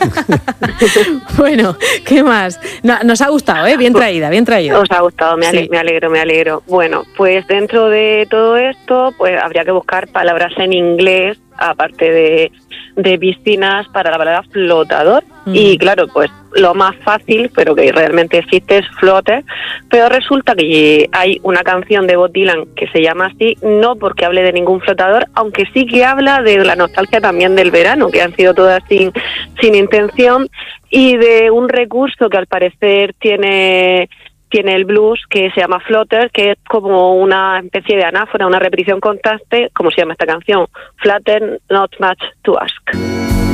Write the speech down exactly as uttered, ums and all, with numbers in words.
Bueno, ¿qué más? No, nos ha gustado, ¿eh? Bien traída, bien traída. Os ha gustado, me, ale- Sí. me alegro, me alegro. Bueno, pues dentro de todo esto, pues habría que buscar palabras en inglés, aparte de, de piscinas, para la palabra flotador. Mm. Y claro, pues lo más fácil, pero que realmente existe, es floater. Pero resulta que hay una canción de Bob Dylan que se llama así, no porque hable de ningún flotador, aunque sí que habla de la nostalgia también del verano, que han sido todas sin, sin intención, y de un recurso que al parecer tiene... tiene el blues, que se llama Flutter, que es como una especie de anáfora, una repetición constante, como se llama esta canción, Flutter, not much to ask.